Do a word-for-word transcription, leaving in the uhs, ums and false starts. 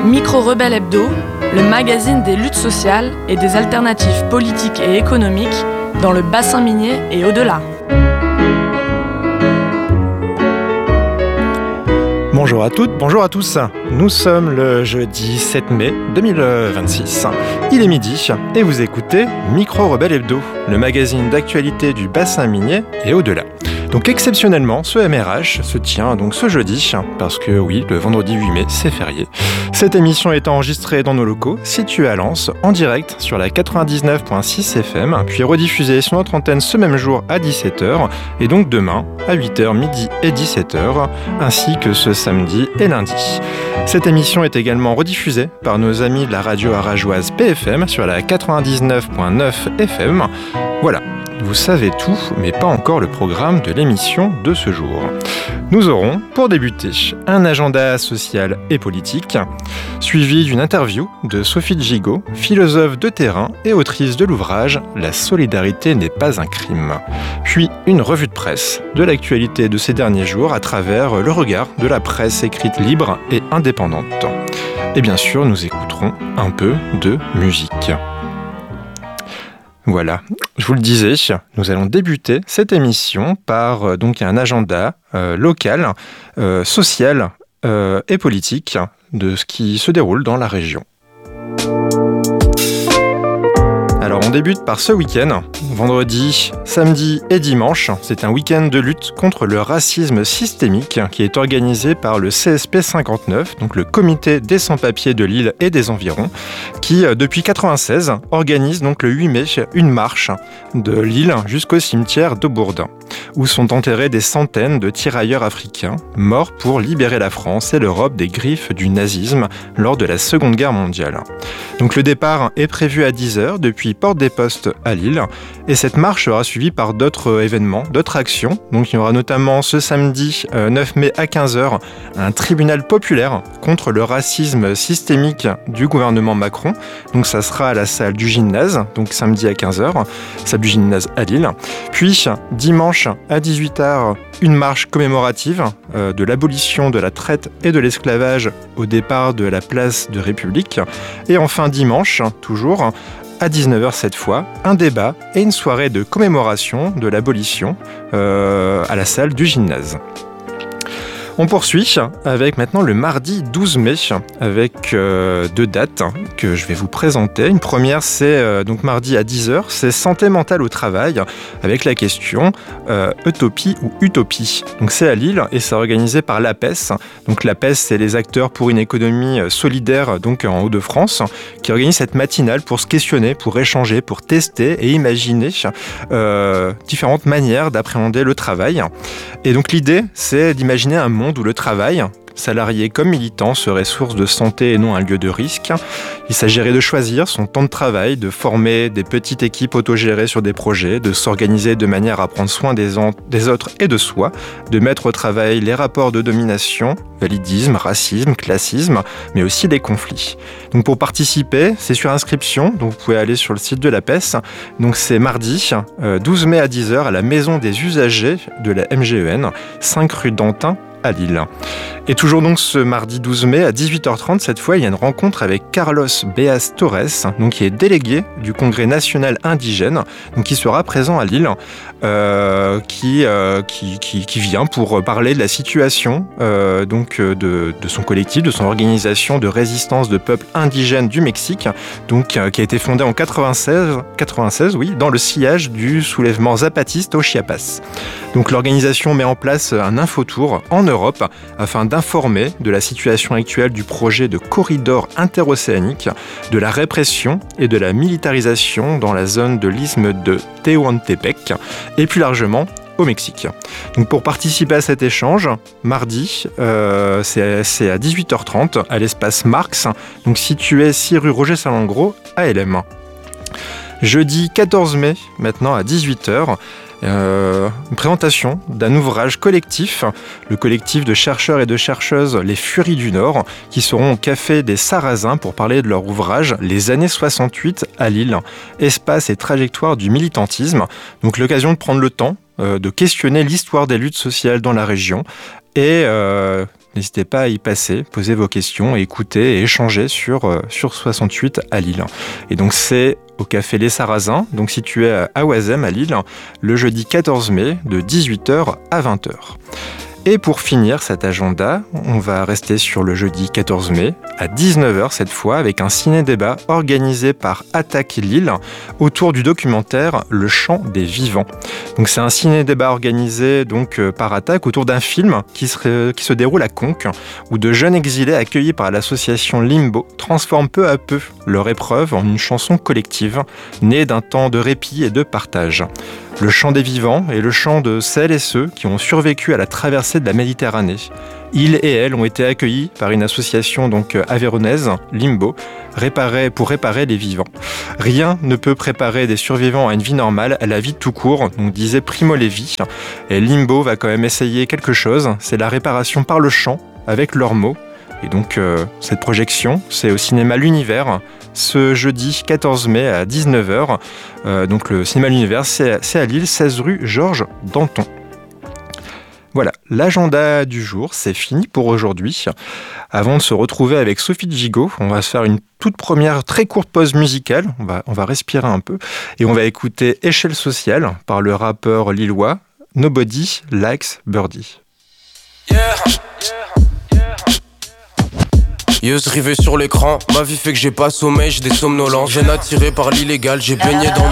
Micro-Rebelle Hebdo, le magazine des luttes sociales et des alternatives politiques et économiques dans le bassin minier et au-delà. Bonjour à toutes, bonjour à tous. Nous sommes le jeudi sept mai deux mille vingt-six. Il est midi et vous écoutez Micro-Rebelle Hebdo, le magazine d'actualité du bassin minier et au-delà. Donc exceptionnellement, ce M R H se tient donc ce jeudi, parce que oui, le vendredi huit mai, c'est férié. Cette émission est enregistrée dans nos locaux, situés à Lens, en direct sur la quatre-vingt-dix-neuf virgule six F M, puis rediffusée sur notre antenne ce même jour à dix-sept heures, et donc demain à huit heures, midi et dix-sept heures, ainsi que ce samedi et lundi. Cette émission est également rediffusée par nos amis de la radio arageoise P F M sur la quatre-vingt-dix-neuf virgule neuf F M. Voilà. Vous savez tout, mais pas encore le programme de l'émission de ce jour. Nous aurons, pour débuter, un agenda social et politique, suivi d'une interview de Sophie Gigot, philosophe de terrain et autrice de l'ouvrage « La solidarité n'est pas un crime ». Puis une revue de presse de l'actualité de ces derniers jours à travers le regard de la presse écrite libre et indépendante. Et bien sûr, nous écouterons un peu de musique. Voilà, je vous le disais, nous allons débuter cette émission par euh, donc un agenda euh, local, euh, social euh, et politique de ce qui se déroule dans la région. Alors on débute par ce week-end, vendredi, samedi et dimanche. C'est un week-end de lutte contre le racisme systémique qui est organisé par le C S P cinquante-neuf, donc le comité des sans-papiers de Lille et des environs, qui depuis quatre-vingt-seize organise donc le huit mai une marche de Lille jusqu'au cimetière de Bourdin, où sont enterrés des centaines de tirailleurs africains morts pour libérer la France et l'Europe des griffes du nazisme lors de la Seconde Guerre mondiale. Donc le départ est prévu à dix heures depuis Porte des Postes à Lille, et cette marche sera suivie par d'autres événements, d'autres actions. Donc il y aura notamment ce samedi euh, neuf mai à quinze heures un tribunal populaire contre le racisme systémique du gouvernement Macron. Donc ça sera à la salle du gymnase, donc samedi à quinze heures, salle du gymnase à Lille. Puis dimanche à dix-huit heures, une marche commémorative euh, de l'abolition de la traite et de l'esclavage au départ de la place de République. Et enfin dimanche, toujours, à dix-neuf heures cette fois, un débat et une soirée de commémoration de l'abolition euh, à la salle du gymnase. On poursuit avec maintenant le mardi douze mai, avec euh, deux dates que je vais vous présenter. Une première, c'est euh, donc mardi à dix heures, c'est santé mentale au travail, avec la question euh, utopie ou utopie. Donc c'est à Lille et c'est organisé par l'A P E S. Donc l'A P E S, c'est les acteurs pour une économie solidaire, donc en Hauts-de-France, qui organise cette matinale pour se questionner, pour échanger, pour tester et imaginer euh, différentes manières d'appréhender le travail. Et donc l'idée, c'est d'imaginer un monde où le travail, salarié comme militant, serait source de santé et non un lieu de risque. Il s'agirait de choisir son temps de travail, de former des petites équipes autogérées sur des projets, de s'organiser de manière à prendre soin des, en- des autres et de soi, de mettre au travail les rapports de domination, validisme, racisme, classisme, mais aussi des conflits. Donc pour participer, c'est sur inscription, donc vous pouvez aller sur le site de l'A P E S. Donc c'est mardi, euh, douze mai à dix heures, à la maison des usagers de la M G E N, cinq rue d'Antin, à Lille. Et toujours donc ce mardi douze mai à dix-huit heures trente, cette fois il y a une rencontre avec Carlos Beas Torres, donc qui est délégué du Congrès national indigène, donc qui sera présent à Lille, euh, qui, euh, qui, qui, qui vient pour parler de la situation euh, donc de, de son collectif, de son organisation de résistance de peuples indigènes du Mexique, donc euh, qui a été fondée en quatre-vingt-seize, quatre-vingt-seize, oui, dans le sillage du soulèvement zapatiste au Chiapas. Donc l'organisation met en place un infotour en Europe afin d'informer de la situation actuelle du projet de corridor interocéanique, de la répression et de la militarisation dans la zone de l'isthme de Tehuantepec et plus largement au Mexique. Donc pour participer à cet échange, mardi, euh, c'est, c'est à dix-huit heures trente à l'espace Marx, donc situé six rue Roger Salengro à L M. Jeudi quatorze mai, maintenant à dix-huit heures, Euh, une présentation d'un ouvrage collectif, le collectif de chercheurs et de chercheuses Les Furies du Nord, qui seront au Café des Sarrasins pour parler de leur ouvrage Les années soixante-huit à Lille, espace et trajectoire du militantisme. Donc l'occasion de prendre le temps euh, de questionner l'histoire des luttes sociales dans la région et euh, N'hésitez pas à y passer, poser vos questions, et écouter et échanger sur, euh, sur soixante-huit à Lille. Et donc c'est au Café Les Sarrasins, donc situé à Oisem à Lille, le jeudi quatorze mai de dix-huit heures à vingt heures. Et pour finir cet agenda, on va rester sur le jeudi quatorze mai, à dix-neuf heures cette fois, avec un ciné-débat organisé par Attaque Lille autour du documentaire Le Chant des Vivants. Donc c'est un ciné-débat organisé donc par Attaque autour d'un film qui se, qui se déroule à Conques, où de jeunes exilés accueillis par l'association Limbo transforment peu à peu leur épreuve en une chanson collective, née d'un temps de répit et de partage. Le chant des vivants est le chant de celles et ceux qui ont survécu à la traversée de la Méditerranée. Ils et elles ont été accueillis par une association donc avéronaise, Limbo, réparée, pour réparer les vivants. Rien ne peut préparer des survivants à une vie normale, à la vie tout court, donc disait Primo Levi. Et Limbo va quand même essayer quelque chose, c'est la réparation par le chant, avec leurs mots. Et donc euh, cette projection, c'est au cinéma L'Univers, ce jeudi quatorze mai à dix-neuf heures. Euh, donc le cinéma L'Univers, c'est, c'est à Lille, seize rue Georges Danton. Voilà, l'agenda du jour, c'est fini pour aujourd'hui. Avant de se retrouver avec Sophie Gigot, on va se faire une toute première très courte pause musicale. On va, on va respirer un peu et on va écouter Échelle sociale par le rappeur lillois Nobody Likes Birdie. Yeah. Yeux rivés sur l'écran, ma vie fait que j'ai pas sommeil, j'ai des somnolences. Jeune attiré par l'illégal, j'ai baigné dans